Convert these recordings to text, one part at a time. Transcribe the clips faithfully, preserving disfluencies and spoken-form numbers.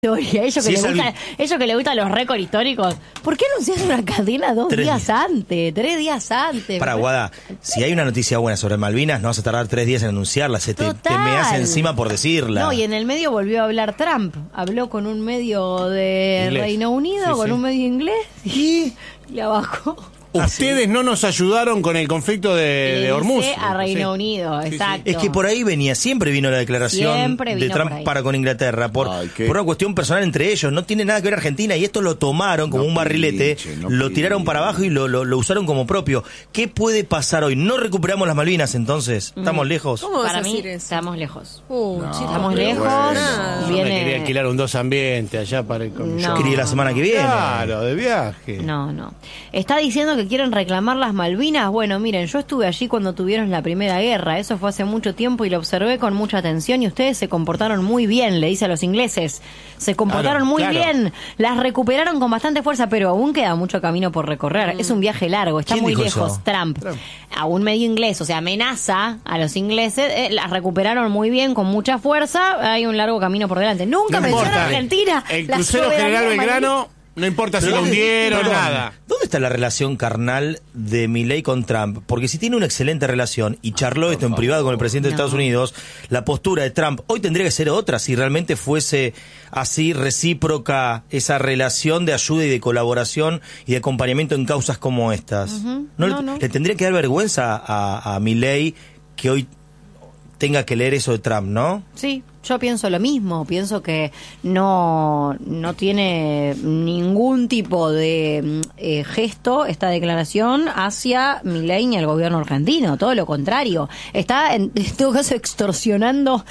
historia, ellos que, Sí, le es gusta, algo- ellos que le gustan los récords históricos, ¿por qué anunciar una cadena dos Tres días días. antes, tres días antes? Para, Guada, si hay una noticia buena sobre Malvinas, no vas a tardar tres días en anunciarla, se te, te Total. meas encima por decirla. No, y en el medio volvió a hablar Trump, habló con un medio de Inglés. Reino Unido, Sí, con sí. un medio inglés, y le abajó. Ustedes no nos ayudaron con el conflicto de, Le de Hormuz. dice a Reino Sí. Unido, Sí, sí. exacto. Es que por ahí venía, siempre vino la declaración Siempre de vino Trump por ahí. para con Inglaterra, por, Ay, qué- por una cuestión personal entre ellos, no tiene nada que ver Argentina, y esto lo tomaron como No un barrilete, pinche, no lo tiraron pinche. para abajo y lo, lo, lo usaron como propio. ¿Qué puede pasar hoy? ¿No recuperamos las Malvinas entonces? ¿Estamos lejos? ¿Cómo vas Para a mí decir eso? estamos lejos. Uh, No, chicos, Estamos pero lejos, bueno. Yo me viene... quería alquilar un dos ambiente allá para el con- No. Quería la semana que viene. Claro, de viaje. No, no. Está diciendo que quieren reclamar las Malvinas. Bueno, miren, yo estuve allí cuando tuvieron la Primera Guerra. Eso fue hace mucho tiempo y lo observé con mucha atención y ustedes se comportaron muy bien, le dice a los ingleses. Se comportaron Claro, muy claro. bien. Las recuperaron con bastante fuerza, pero aún queda mucho camino por recorrer. Es un viaje largo, está ¿Quién muy dijo lejos. eso? Trump. A un medio inglés, o sea, amenaza a los ingleses. Eh, las recuperaron muy bien, con mucha fuerza. Hay un largo camino por delante. Nunca No menciona importa. Argentina. El la crucero soberanía General de Malvinas. Belgrano, no importa si Pero lo ¿dónde- hundieron, perdón, nada. ¿Dónde está la relación carnal de Milei con Trump? Porque si tiene una excelente relación y charló esto en privado con el presidente de No. Estados Unidos, la postura de Trump hoy tendría que ser otra si realmente fuese así recíproca esa relación de ayuda y de colaboración y de acompañamiento en causas como estas. Ujú. ¿No, No, le, no. le tendría que dar vergüenza a, a Milei que hoy tenga que leer eso de Trump, ¿no? Sí, yo pienso lo mismo, pienso que no, no tiene ningún tipo de mm, eh, gesto esta declaración hacia Milei ni al gobierno argentino, todo lo contrario, está en, en todo caso extorsionando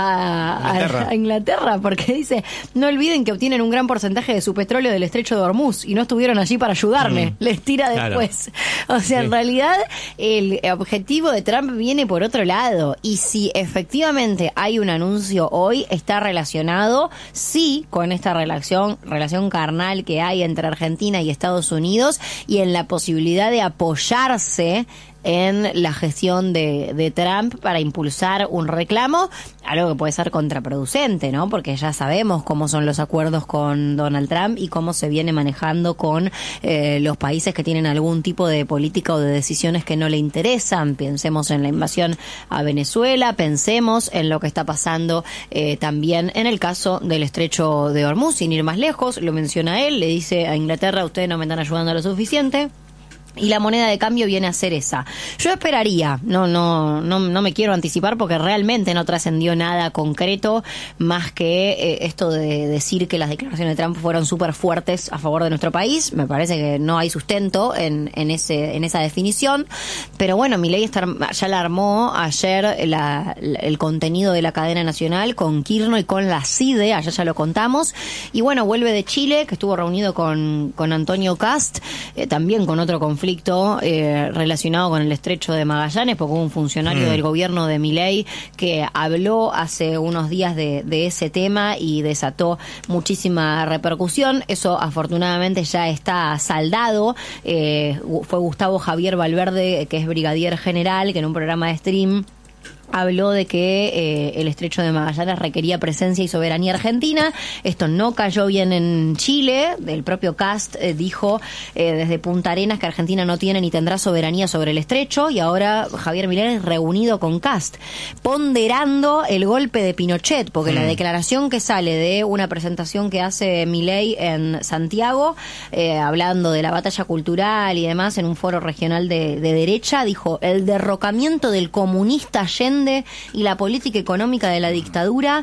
a a- Inglaterra. a Inglaterra porque dice, no olviden que obtienen un gran porcentaje de su petróleo del estrecho de Hormuz y no estuvieron allí para ayudarme, les tira Claro. después. O sea, en Sí. realidad el objetivo de Trump viene por otro lado y si efectivamente hay un anuncio hoy está relacionado sí con esta relación relación carnal que hay entre Argentina y Estados Unidos y en la posibilidad de apoyarse en la gestión de, de Trump para impulsar un reclamo, algo que puede ser contraproducente, ¿no? Porque ya sabemos cómo son los acuerdos con Donald Trump y cómo se viene manejando con eh, los países que tienen algún tipo de política o de decisiones que no le interesan. Pensemos en la invasión a Venezuela, pensemos en lo que está pasando eh, también en el caso del estrecho de Hormuz, sin ir más lejos, lo menciona él, le dice a Inglaterra, ustedes no me están ayudando lo suficiente. Y la moneda de cambio viene a ser esa. Yo esperaría, no, no, no, no me quiero anticipar porque realmente no trascendió nada concreto más que eh, esto de decir que las declaraciones de Trump fueron súper fuertes a favor de nuestro país. Me parece que no hay sustento en, en ese, en esa definición. Pero bueno, Milei está, ya la armó ayer la, la- el contenido de la cadena nacional con Kirno y con la CIDE, ayer ya lo contamos. Y bueno, vuelve de Chile, que estuvo reunido con, con Antonio Cast, eh, también con otro conflicto eh, relacionado con el estrecho de Magallanes, porque hubo un funcionario Mm. del gobierno de Milei que habló hace unos días de, de ese tema y desató muchísima repercusión. Eso afortunadamente ya está saldado. Eh, fue Gustavo Javier Valverde, que es brigadier general, que en un programa de stream habló de que eh, el estrecho de Magallanes requería presencia y soberanía argentina. Esto no cayó bien en Chile. El propio Cast eh, dijo eh, desde Punta Arenas que Argentina no tiene ni tendrá soberanía sobre el estrecho. Y ahora Javier Milei reunido con Cast, ponderando el golpe de Pinochet, porque la declaración que sale de una presentación que hace Milei en Santiago, eh, hablando de la batalla cultural y demás en un foro regional de, de derecha, dijo el derrocamiento del comunista Allende y la política económica de la dictadura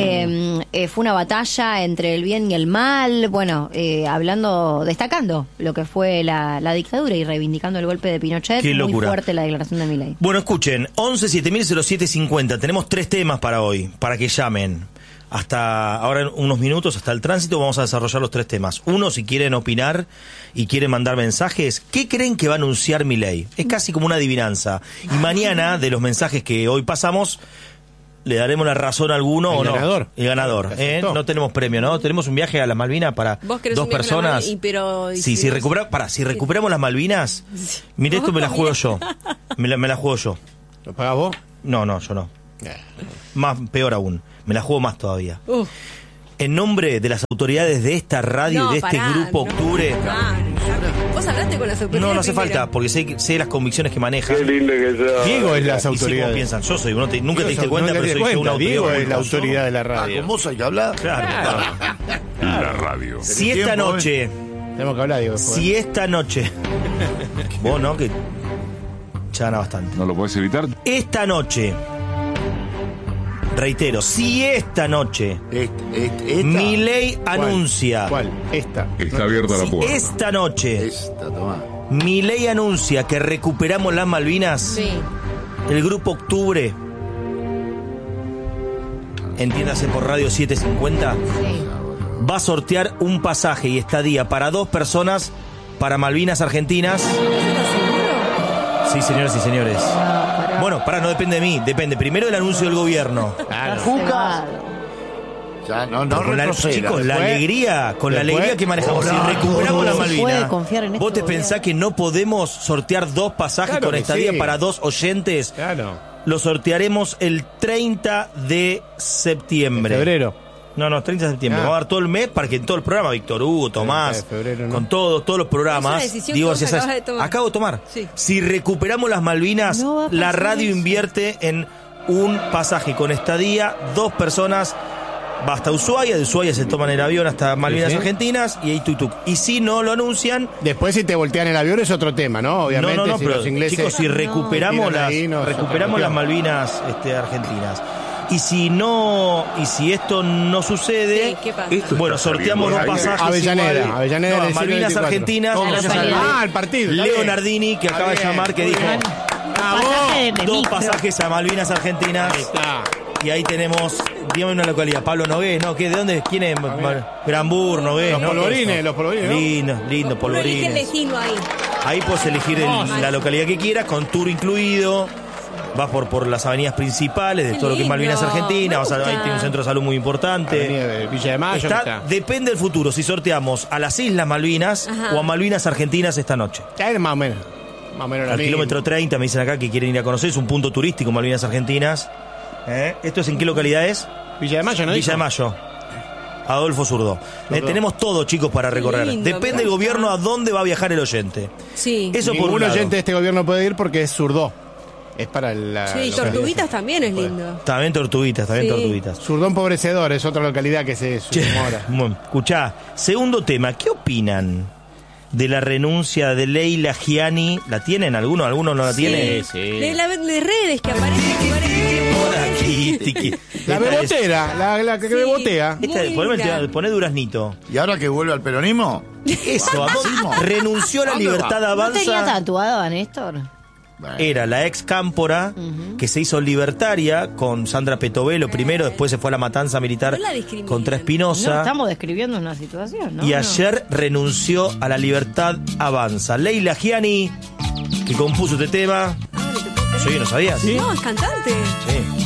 eh, eh, fue una batalla entre el bien y el mal, bueno, eh, hablando, destacando lo que fue la, la dictadura y reivindicando el golpe de Pinochet. Qué muy locura. fuerte la declaración de Milei. Bueno, escuchen, once siete mil cero siete cincuenta. Tenemos tres temas para hoy, para que llamen. Hasta ahora, en unos minutos, hasta el tránsito, vamos a desarrollar los tres temas. Uno, si quieren opinar y quieren mandar mensajes, ¿qué creen que va a anunciar Milei? Es casi como una adivinanza. Y mañana, de los mensajes que hoy pasamos, le daremos la razón a alguno El o no. ganador. El ganador. ¿eh? Aceptó. No tenemos premio, ¿no? Tenemos un viaje a las Malvinas para Vos querés dos un viaje a las personas. Malvinas y pero- y sí, si si, no- recupera, para, si recuperamos las Malvinas, mire, esto me la juego yo. Me la, me la juego yo. ¿Lo pagás vos? No, no, yo no. Más, peor aún. Me la juego más todavía. Uh, En nombre de las autoridades de esta radio No, y de este pará, grupo no. Octubre. Ah, vos hablaste con las autoridades. No, no hace primero. falta, porque sé, sé las convicciones que maneja. Qué lindo que sos. Diego es las Y sí, como autoridades. piensan, yo soy, no te- nunca te Diego diste es- cuenta, no te pero soy diste yo una cuenta, Diego autoridad. es la autoridad de la Ah, radio. con vos hay que hablar. Claro. La radio. Si esta tiempo, noche, Tenemos que hablar, Diego. después. si esta noche, vos no, que ya gana bastante. ¿No lo podés evitar? Esta noche, reitero, si esta noche Este, este, esta. Milei ¿Cuál? anuncia, ¿Cuál? Esta. Está abierta la si puerta. esta noche Esta, tomá. Milei anuncia que recuperamos las Malvinas, Sí. el grupo Octubre, entiéndase por Radio setecientos cincuenta, va a sortear un pasaje y estadía para dos personas para Malvinas Argentinas. Sí, señoras y señores. Bueno, pará, no depende de mí, depende primero del anuncio del gobierno. Claro. Cuca. Ya, no, no Con la, retroceda. chicos, la Después- alegría, con la después- alegría que manejamos. Si Hola, recuperamos hola. la ¿Se Malvinas, puede confiar en ¿vos este te pensás que no podemos sortear dos pasajes Claro con que estadía sí. para dos oyentes? Claro. Lo sortearemos el treinta de septiembre. Febrero. No, no, treinta de septiembre. Ah. Vamos a dar todo el mes para que en todo el programa, Víctor Hugo, Tomás, de febrero, ¿no? con todos, todos los programas. Es una decisión digo, que vos si esas- acabas de tomar. acabo de tomar. Sí. Si recuperamos las Malvinas, No va a la pasar radio eso. invierte en un pasaje con estadía, dos personas. Va hasta Ushuaia, de Ushuaia se toman el avión hasta Malvinas sí. Argentinas y ahí tuc, tuc. Y si no lo anuncian, Después si te voltean el avión es otro tema, ¿no? Obviamente, no, no, no, si pero los ingleses... chicos, si recuperamos tiran las, ahí, no, recuperamos se las Malvinas este, argentinas. Y si no, y si esto no sucede, Sí, ¿qué pasa? Esto bueno, está sorteamos dos saliendo al aire. pasajes. Avellaneda, igual. Avellaneda No, del Malvinas siglo veinticuatro. Argentinas. Todos gracias los a años. Ah, el partido. está Leo bien. Nardini, que Está acaba de bien. llamar, que Muy dijo bien. Pasaje de dos micro. pasajes a Malvinas Argentinas. Ahí está. Y ahí tenemos, dígame una localidad, Pablo Nogués, ¿no? ¿Qué, ¿De dónde? ¿Quién es? Granbur, Nogués. Los ¿no? polvorines, los polvorines, ¿no? Lindo, lindo, Uno elige el polvorines. destino ahí. Ahí puedes elegir el- la localidad que quieras, con tour incluido. Vas por, por las avenidas principales de Qué todo lo que es lindo, Malvinas Argentina. me Vas a, gusta. ahí tiene un centro de salud muy importante. Avenida de Villa de Mayo, Está- está. Depende del futuro, si sorteamos a las Islas Malvinas Ajá. o a Malvinas Argentinas esta noche. Ya es más o menos. Más o menos la Al misma. kilómetro treinta me dicen acá que quieren ir a conocer, es un punto turístico Malvinas Argentinas. ¿Eh? ¿Esto es en qué localidad es? Villa de Mayo, ¿no? Villa dijo? de Mayo. Adolfo Zurdo. Eh, Zurdo. tenemos todo, chicos, para recorrer. lindo, Depende me del gusta. gobierno a dónde va a viajar el oyente. Sí. Eso por Ningún un lado. oyente de este gobierno puede ir porque es zurdo. Es para la... Sí, localidad. Tortuguitas también es lindo. También tortuguitas, también Sí. tortuguitas. Zurdón Pobrecedor es otra localidad que se Che, sumora. bueno, escuchá, segundo tema, ¿qué opinan de la renuncia de Leila Gianni? ¿La tienen? ¿Alguno? ¿Alguno no la tiene? De, la, de redes que aparecen lugares Aquí, tiki. La Esta es- bebotera, la, la que Sí. bebotea. Esta es- Muy poneme, linda. el- poné duraznito. ¿Y ahora que vuelve al peronismo? Eso, ¿a dónde- Vamos. renunció a la ¿Dónde libertad va? ¿No tenía avanza. tatuado a Néstor? Bueno, Era la ex cámpora que se hizo libertaria con Sandra Petovelo primero, después se fue a la matanza militar No la discriminen. contra No, Espinosa. estamos describiendo una situación, ¿no? Y No. ayer renunció a la libertad avanza. Leila Gianni, que compuso este tema. Ah, ¿no te puedo creer? Sí, ¿no sabías? No, es cantante. Sí.